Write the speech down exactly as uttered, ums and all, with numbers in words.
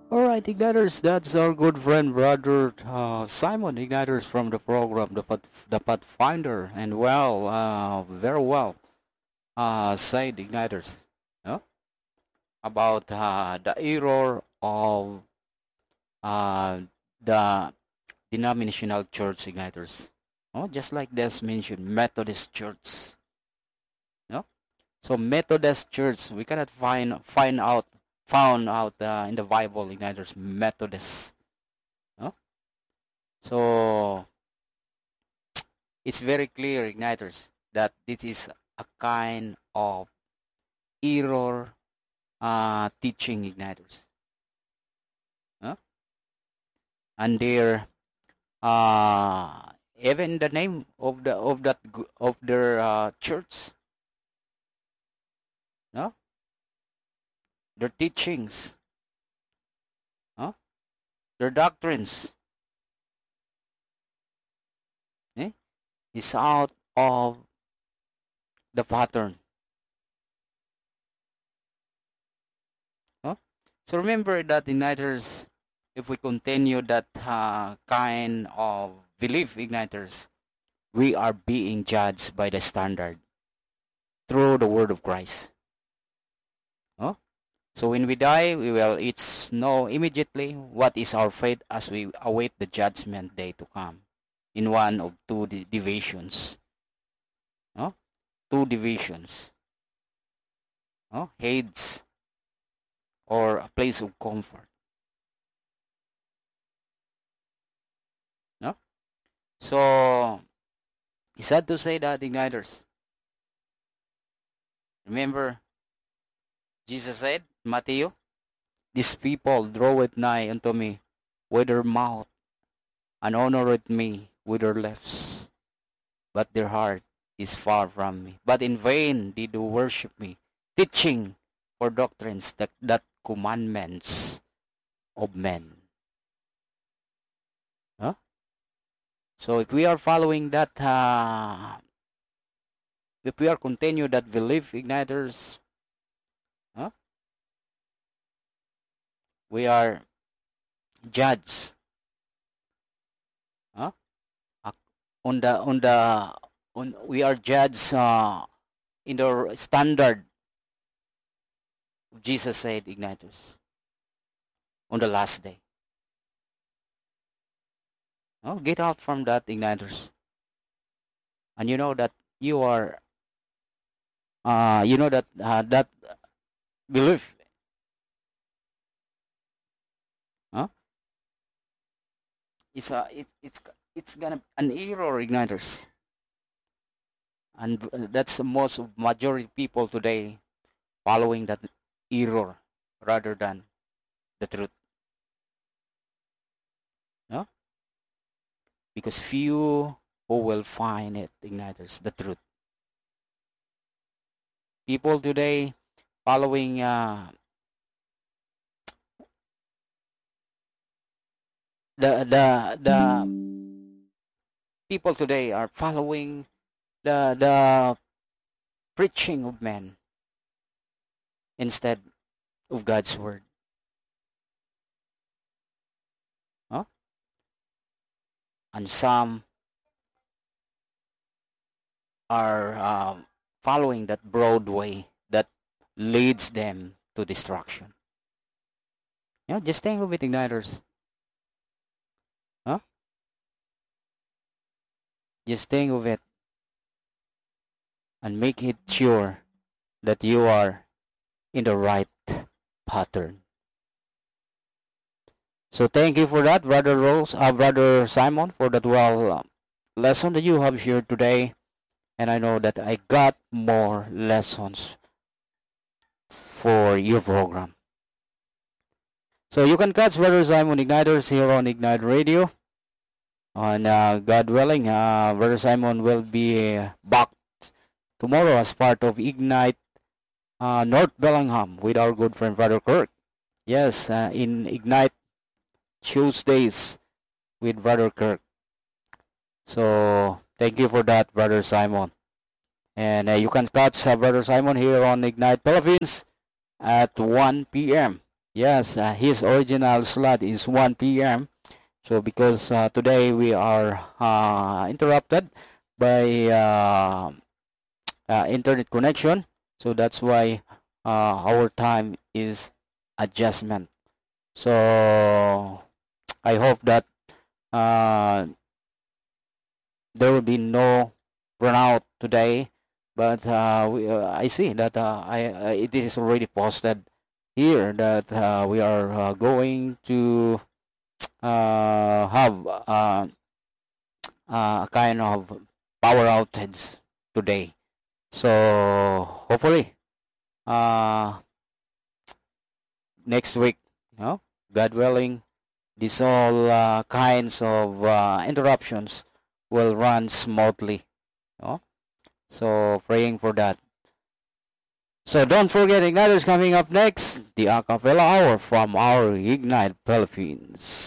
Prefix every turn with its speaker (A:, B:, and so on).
A: Alright, Igniters, that's our good friend, brother uh, Simon Igniters from the program, the, Path- the Pathfinder. And well, uh, very well uh, said, Igniters, no? About uh, the error of uh, the denominational church, Igniters. Oh, just like this mentioned, Methodist Church. No? So Methodist Church, we cannot find find out found out uh, in the Bible, Igniters, Methodist. No? So it's very clear, Igniters, that this is a kind of error uh, teaching, Igniters. Huh? And their uh, even the name of the of that of their uh, church, no, their teachings, huh? Their doctrines, eh, is out of the pattern. Huh? So remember that, Igniters, if we continue that uh, kind of belief, Igniters, we are being judged by the standard through the word of Christ. Oh? So when we die, we will each know immediately what is our fate as we await the judgment day to come in one of two divisions. Oh? Two divisions. Oh? Hades or a place of comfort. No? So it's sad to say that, Igniters. Remember, Jesus said, Matthew, these people draw it nigh unto me with their mouth and honor it me with their lips, but their heart is far from me. But in vain they do worship me, teaching for doctrines that, that commandments of men. Huh? So if we are following that, uh, if we are continue that belief, Igniters, huh? We are judged, huh? on the on the on we are judged uh, in the standard Jesus said, Ignatius, on the last day. Oh, get out from that, Ignatius, and you know that you are uh you know that uh, that belief, huh? It's a it, it's it's gonna an error, Ignatius, and that's the most majority people today following that error rather than the truth, no? Because few who will find it, Ignatius, the truth. People today following uh, the the the people today are following the the preaching of men instead of God's word. Huh? And some are um, following that broad way that leads them to destruction. You know, just think of it, Igniters. Huh? Just think of it and make it sure that you are in the right pattern. So thank you for that, Brother Rose, uh, Brother Simon, for that well uh, lesson that you have shared today. And I know that I got more lessons for your program. So you can catch Brother Simon Igniters here on Ignite Radio. And uh, God willing, uh, Brother Simon will be uh, back tomorrow as part of Ignite uh, North Bellingham with our good friend Brother Kirk. Yes, uh, in Ignite Tuesdays with Brother Kirk. So thank you for that, Brother Simon. And uh, you can catch uh, Brother Simon here on Ignite Philippines at one p m Yes, uh, his original slot is one p m. So because uh, today we are uh, interrupted by uh, uh, internet connection, so that's why uh, our time is adjustment. So I hope that uh, there will be no burnout today. But uh, we, uh, I see that uh, I uh, it is already posted here that uh, we are uh, going to uh, have uh, uh, a kind of power outage today. So hopefully, uh, next week, you know, God willing, these all uh, kinds of uh, interruptions will run smoothly. You know? So praying for that. So don't forget, Ignite is coming up next, the Acapella Hour from our Ignite Philippines.